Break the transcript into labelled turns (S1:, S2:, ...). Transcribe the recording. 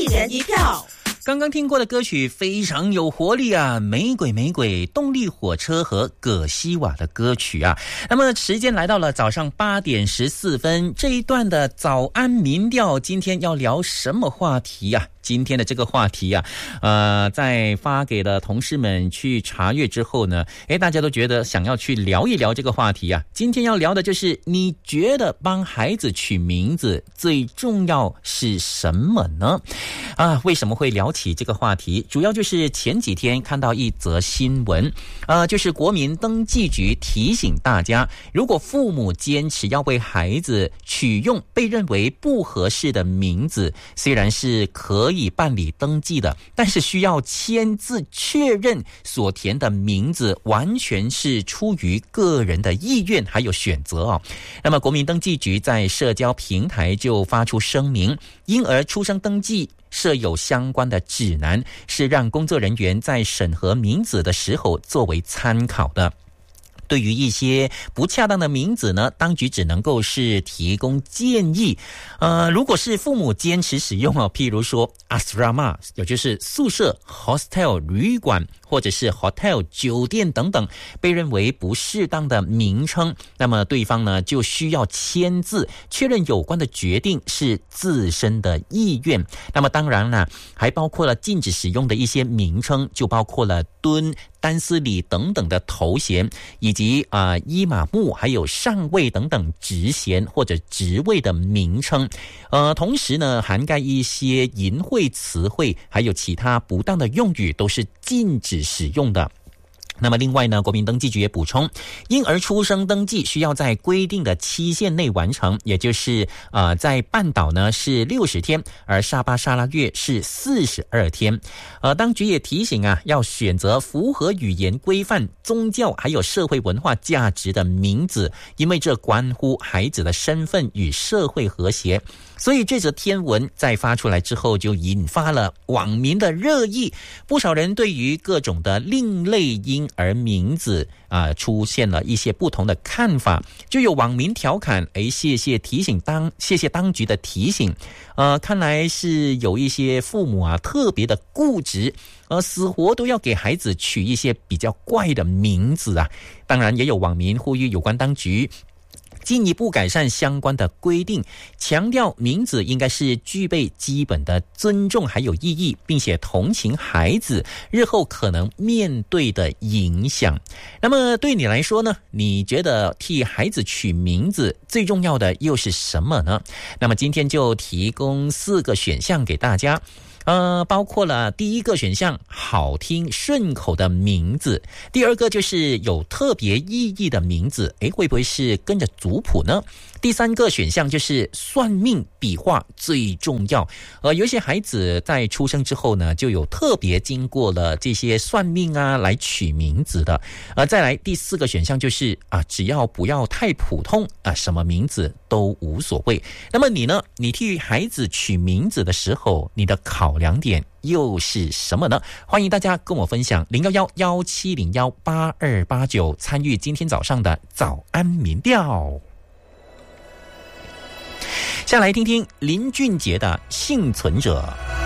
S1: 一人一票。
S2: 刚刚听过的歌曲非常有活力啊，玫瑰玫瑰、动力火车和葛西瓦的歌曲啊。那么时间来到了早上8点14分，这一段的早安民调，今天要聊什么话题啊？今天的这个话题啊，在发给了同事们去查阅之后呢，大家都觉得想要去聊一聊这个话题啊。今天要聊的就是你觉得帮孩子取名字最重要是什么呢？为什么会聊起这个话题？主要就是前几天看到一则新闻，就是国民登记局提醒大家，如果父母坚持要为孩子取用被认为不合适的名字，虽然是可以办理登记的，但是需要签字确认所填的名字完全是出于个人的意愿还有选择那么国民登记局在社交平台就发出声明，婴儿出生登记设有相关的指南，是让工作人员在审核名字的时候作为参考的。对于一些不恰当的名字呢，当局只能够是提供建议。如果是父母坚持使用譬如说 asrama， 也就是宿舍 hostel 旅馆，或者是 hotel 酒店等等被认为不适当的名称，那么对方呢就需要签字确认有关的决定是自身的意愿。那么当然了，还包括了禁止使用的一些名称，就包括了敦、丹斯里等等的头衔，以及伊玛目还有上尉等等职衔或者职位的名称。同时呢，涵盖一些淫秽词汇还有其他不当的用语都是禁止使用的。那么另外呢，国民登记局也补充，婴儿出生登记需要在规定的期限内完成，也就是在半岛呢是60天，而沙巴沙拉越是42天。当局也提醒要选择符合语言规范、宗教还有社会文化价值的名字，因为这关乎孩子的身份与社会和谐。所以这则天文在发出来之后就引发了网民的热议，不少人对于各种的另类婴儿名字出现了一些不同的看法。就有网民调侃，谢谢当局的提醒。看来是有一些父母特别的固执，死活都要给孩子取一些比较怪的名字当然也有网民呼吁有关当局进一步改善相关的规定，强调名字应该是具备基本的尊重还有意义，并且同情孩子日后可能面对的影响。那么对你来说呢，你觉得替孩子取名字最重要的又是什么呢？那么今天就提供4个选项给大家。包括了第一个选项，好听顺口的名字；第二个就是有特别意义的名字，会不会是跟着族谱呢？第三个选项就是算命笔画最重要。有一些孩子在出生之后呢，就有特别经过了这些算命来取名字的。再来第4个选项就是只要不要太普通什么名字都无所谓。那么你呢？你替孩子取名字的时候，你的考量点又是什么呢？欢迎大家跟我分享011-1701-8289，参与今天早上的早安民调。下来听听林俊杰的《幸存者》。